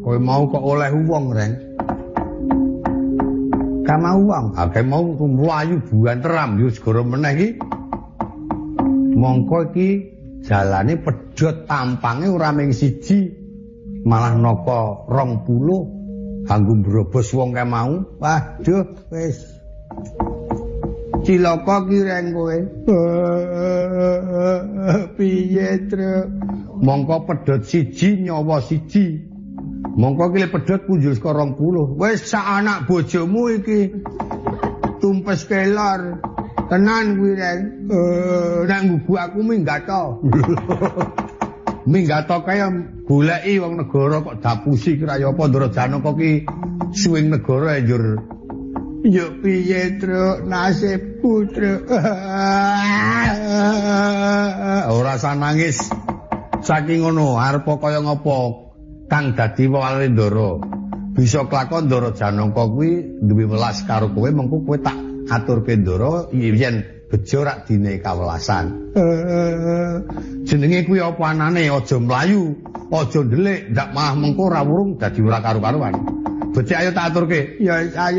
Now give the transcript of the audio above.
Kowe mau kok oleh wong, Reng. Ka mau wong, akeh mau mlayu buanteram yo segara meneh iki. Mongko iki jalane pedhot tampange ora mung siji, malah naka 20 kanggo mbrobos wong kae mau. Waduh, wis. Cilaka ki Reng kowe. Piye, Truk? Mongko pedhot siji nyawa siji. Mongko ki le pedhot punjul saka 20. Wis sak anak bojomu iki. Tumpes kelor. Tenan kuwi Reng. Nek nggugu aku minggato. Minggato kaya goleki wong negara kok dapusi kaya apa Ndara Janaka ki suwing negara njur. Yo piye, Truk? Nasibku, Truk. Ora usah nangis. Saking ngono, arep kaya ngopo? Kang dadi wali Ndara. Bisa kelakon Ndara Janaka kuwi duwe welas karo kowe, mengko kowe tak aturke Ndara yen bejo rak dine kawelasan. Jenenge kuwi apa anane? Aja mlayu, aja ndelik, ndak malah mengko ora wurung dadi ora karu-karuan. Becik ayo tak aturke. Ya ayo.